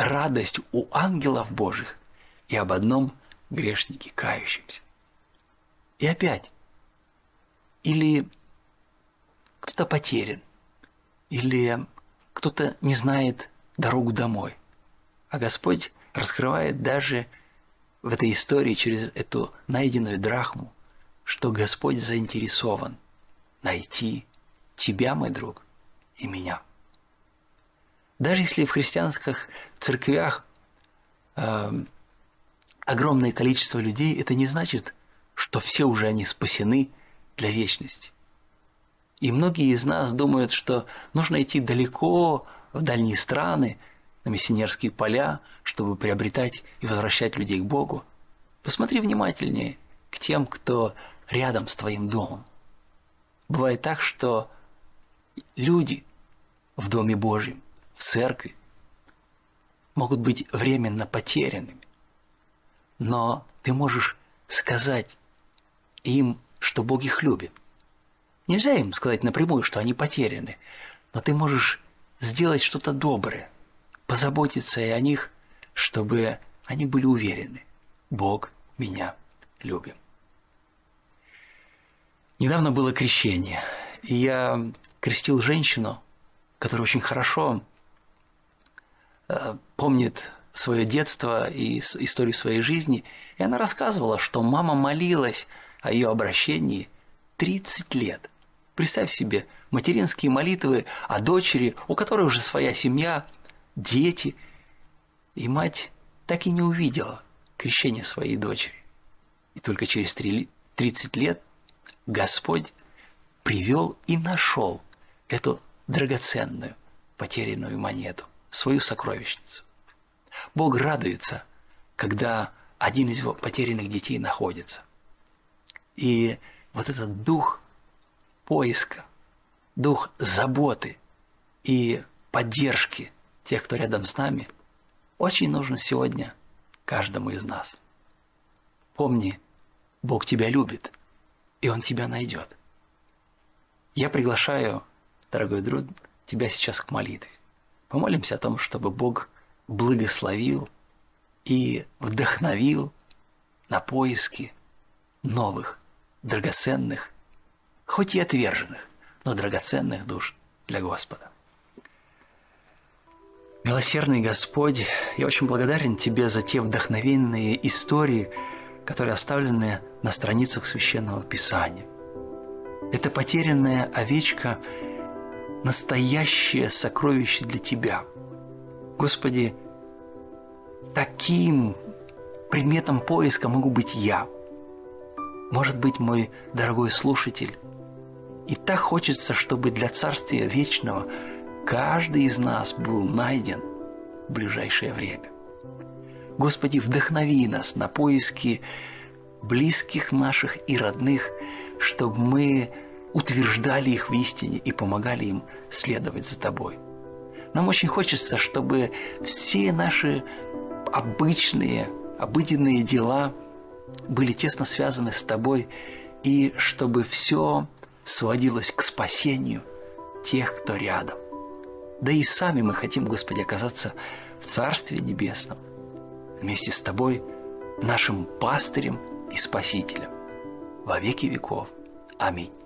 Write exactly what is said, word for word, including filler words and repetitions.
радость у ангелов Божьих и об одном грешнике кающемся. И опять, или кто-то потерян, или кто-то не знает дорогу домой, а Господь раскрывает даже в этой истории через эту найденную драхму, что Господь заинтересован найти тебя, мой друг, и меня. Даже если в христианских церквях э, огромное количество людей, это не значит, что все уже они спасены для вечности. И многие из нас думают, что нужно идти далеко, в дальние страны, на миссионерские поля, чтобы приобретать и возвращать людей к Богу. Посмотри внимательнее к тем, кто рядом с твоим домом. Бывает так, что люди в Доме Божьем, в церкви, могут быть временно потерянными, но ты можешь сказать им, что Бог их любит. Нельзя им сказать напрямую, что они потеряны, но ты можешь сделать что-то доброе, позаботиться и о них, чтобы они были уверены: Бог меня любит. Недавно было крещение, и я крестил женщину, которая очень хорошо э, помнит свое детство и историю своей жизни, и она рассказывала, что мама молилась о ее обращении тридцать лет. Представь себе, материнские молитвы о дочери, у которой уже своя семья, дети, и мать так и не увидела крещения своей дочери. И только через тридцать лет Господь привел и нашел эту драгоценную потерянную монету, свою сокровищницу. Бог радуется, когда один из его потерянных детей находится. И вот этот дух поиска, дух заботы и поддержки тех, кто рядом с нами, очень нужен сегодня каждому из нас. Помни, Бог тебя любит, и Он тебя найдет. Я приглашаю, дорогой друг, тебя сейчас к молитве. Помолимся о том, чтобы Бог благословил и вдохновил на поиски новых, драгоценных, хоть и отверженных, но драгоценных душ для Господа. Милосердный Господь, я очень благодарен Тебе за те вдохновенные истории, которые оставлены на страницах Священного Писания. Эта потерянная овечка – настоящее сокровище для Тебя. Господи, таким предметом поиска могу быть я. Может быть, мой дорогой слушатель. И так хочется, чтобы для Царствия Вечного каждый из нас был найден в ближайшее время. Господи, вдохнови нас на поиски близких наших и родных, чтобы мы утверждали их в истине и помогали им следовать за Тобой. Нам очень хочется, чтобы все наши обычные, обыденные дела были тесно связаны с Тобой, и чтобы все сводилось к спасению тех, кто рядом. Да и сами мы хотим, Господи, оказаться в Царстве Небесном вместе с Тобой, нашим пастырем и Спасителем во веки веков. Аминь.